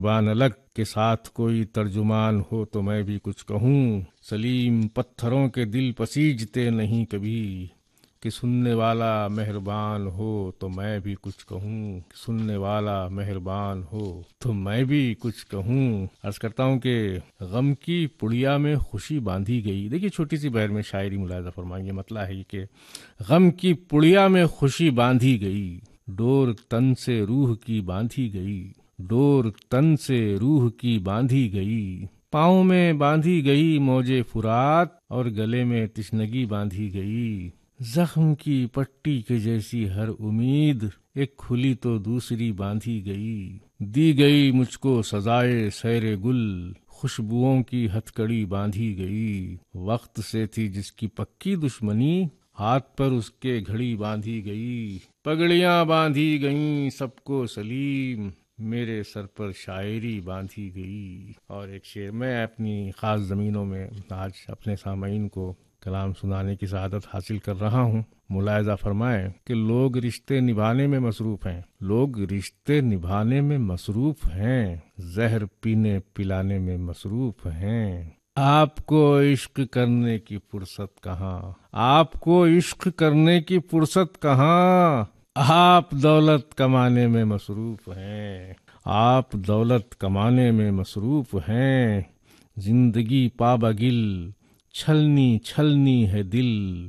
بان الگ کے ساتھ کوئی ترجمان ہو تو میں بھی کچھ کہوں، سلیم پتھروں کے دل پسیجتے نہیں کبھی، کہ سننے والا مہربان ہو تو میں بھی کچھ کہوں، سننے والا مہربان ہو تو میں بھی کچھ کہوں۔ عرض کرتا ہوں کہ غم کی پڑیا میں خوشی باندھی گئی۔ دیکھیے چھوٹی سی بہر میں شاعری ملاحظہ فرمائیں، یہ مطلب ہے کہ غم کی پڑیا میں خوشی باندھی گئی، ڈور تن سے روح کی باندھی گئی، ڈور تن سے روح کی باندھی گئی، پاؤں میں باندھی گئی موجے فرات، اور گلے میں تشنگی باندھی گئی، زخم کی پٹی کے جیسی ہر امید، ایک کھلی تو دوسری باندھی گئی، دی گئی مجھ کو سزائے سیر گل، خوشبوؤں کی ہتھکڑی باندھی گئی، وقت سے تھی جس کی پکی دشمنی، ہاتھ پر اس کے گھڑی باندھی گئی، پگڑیاں باندھی گئیں سب کو سلیم، میرے سر پر شاعری باندھی گئی۔ اور ایک شعر میں اپنی خاص زمینوں میں آج اپنے سامعین کو کلام سنانے کی سعادت حاصل کر رہا ہوں۔ ملاحظہ فرمائیں کہ لوگ رشتے نبھانے میں مصروف ہیں، لوگ رشتے نبھانے میں مصروف ہیں، زہر پینے پلانے میں مصروف ہیں، آپ کو عشق کرنے کی فرصت کہاں، آپ کو عشق کرنے کی فرصت کہاں، آپ دولت کمانے میں مصروف ہیں، آپ دولت کمانے میں مصروف ہیں، زندگی پابگل چھلنی چھلنی ہے دل،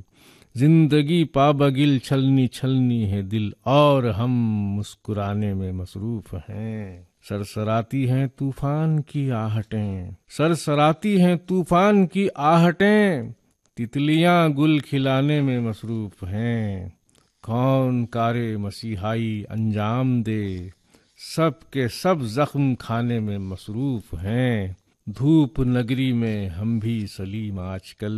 زندگی پابگل چھلنی چھلنی ہے دل، اور ہم مسکرانے میں مصروف ہیں، سرسراتی ہیں طوفان کی آہٹیں، سرسراتی ہیں طوفان کی آہٹیں، تتلیاں گل کھلانے میں مصروف ہیں، کون کارے مسیحائی انجام دے، سب کے سب زخم کھانے میں مصروف ہیں، دھوپ نگری میں ہم بھی سلیم آج کل،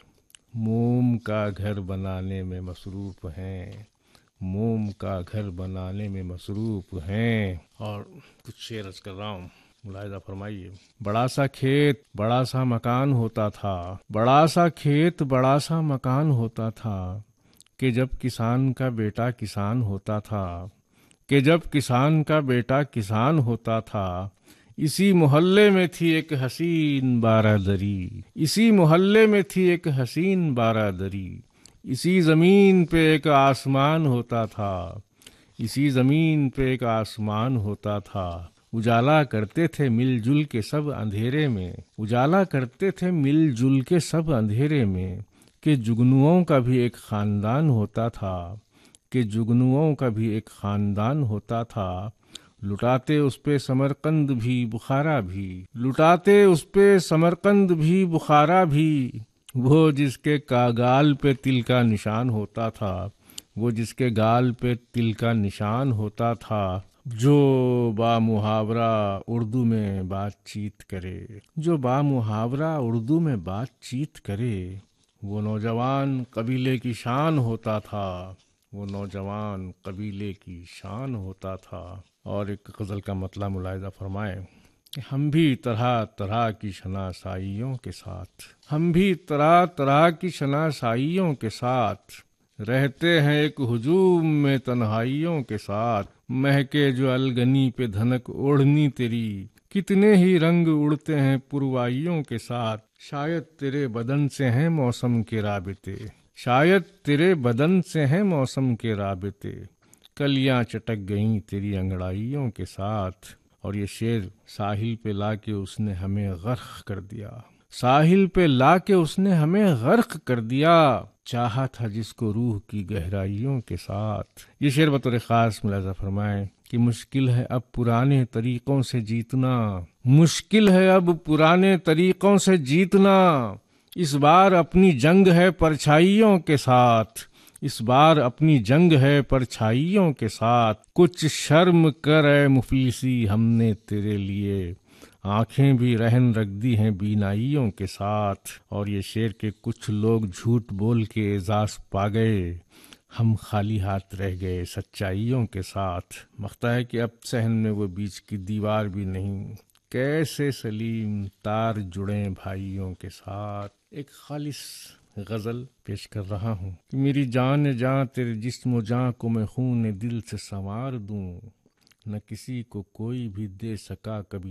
موم کا گھر بنانے میں مصروف ہیں، موم کا گھر بنانے میں مصروف ہیں۔ اور کچھ شعر عرض کر رہا ہوں، ملاحظہ فرمائیے۔ بڑا سا کھیت بڑا سا مکان ہوتا تھا، بڑا سا کھیت بڑا سا مکان ہوتا تھا، کہ جب کسان کا بیٹا کسان ہوتا تھا، کہ جب کسان کا بیٹا کسان ہوتا تھا، اسی محلے میں تھی ایک حسین بارادری، اسی محلے میں تھی ایک حسین بارادری، اسی زمین پہ ایک آسمان ہوتا تھا، اسی زمین پہ ایک آسمان ہوتا تھا، اجالا کرتے تھے مل جل کے سب اندھیرے میں، اجالا کرتے تھے مل جل کے سب اندھیرے میں، کہ جگنوؤں کا بھی ایک خاندان ہوتا تھا، کہ جگنوؤں کا بھی ایک خاندان ہوتا تھا، لٹاتے اس پہ سمرقند بھی بخارا بھی، لٹاتے اس پہ سمرقند بھی بخارا بھی، وہ جس کے گال پہ تل کا نشان ہوتا تھا، وہ جس کے گال پہ تل کا نشان ہوتا تھا، جو با محاورہ اردو میں بات چیت کرے، جو با محاورہ اردو میں بات چیت کرے، وہ نوجوان قبیلے کی شان ہوتا تھا، وہ نوجوان قبیلے کی شان ہوتا تھا۔ اور ایک غزل کا مطلع ملاحظہ فرمائیں کہ ہم بھی طرح طرح کی شناسائیوں کے ساتھ، ہم بھی طرح طرح کی شناسائیوں کے ساتھ، رہتے ہیں ایک ہجوم میں تنہائیوں کے ساتھ، مہکے جو الگنی پہ دھنک اوڑھنی تیری، کتنے ہی رنگ اڑتے ہیں پروائیوں کے ساتھ، شاید تیرے بدن سے ہیں موسم کے رابطے، شاید تیرے بدن سے ہیں موسم کے رابطے، کلیاں چٹک گئیں تیری انگڑائیوں کے ساتھ۔ اور یہ شعر ساحل پہ لا کے اس نے ہمیں غرق کر دیا، ساحل پہ لا کے اس نے ہمیں غرق کر دیا، چاہا تھا جس کو روح کی گہرائیوں کے ساتھ۔ یہ شعر بطور خاص ملاحظہ فرمائیں کہ مشکل ہے اب پرانے طریقوں سے جیتنا، مشکل ہے اب پرانے طریقوں سے جیتنا، اس بار اپنی جنگ ہے پرچھائیوں کے ساتھ، اس بار اپنی جنگ ہے پرچھائیوں کے ساتھ، کچھ شرم کر اے مفلسی ہم نے تیرے لیے، آنکھیں بھی رہن رکھ دی ہیں بینائیوں کے ساتھ۔ اور یہ شعر کہ کچھ لوگ جھوٹ بول کے اعزاز پا گئے، ہم خالی ہاتھ رہ گئے سچائیوں کے ساتھ، مختہ ہے کہ اب صحن میں وہ بیچ کی دیوار بھی نہیں، کیسے سلیم تار جڑیں بھائیوں کے ساتھ۔ ایک خالص غزل پیش کر رہا ہوں کہ میری جان جاں تیرے جسم و جاں کو میں خون دل سے سنوار دوں، نہ کسی کو کوئی بھی دے سکا کبھی